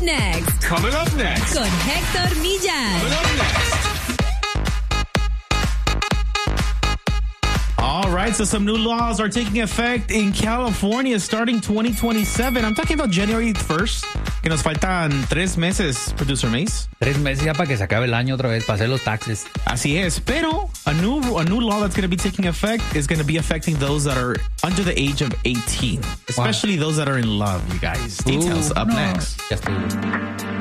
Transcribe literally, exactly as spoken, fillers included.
next. Coming up next. Con Héctor Millar. Coming up next. All right, so some new laws are taking effect in California starting twenty twenty-seven. I'm talking about January first, que nos faltan tres meses, Producer Mace. Tres meses ya para que se acabe el año otra vez, para hacer los taxes. Así es, pero a new a new law that's going to be taking effect is going to be affecting those that are under the age of eighteen, especially wow. those that are in love, you guys. Details uh, up no. next. Ya estuvo.